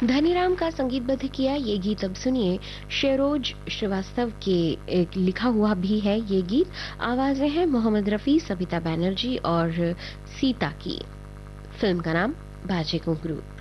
धनीराम का संगीतबद्ध किया ये गीत अब सुनिए। शेरोज श्रीवास्तव के एक लिखा हुआ भी है ये गीत। आवाजें हैं मोहम्मद रफी, सबिता बैनर्जी और सीता की। फिल्म का नाम बाजे घुंघरू।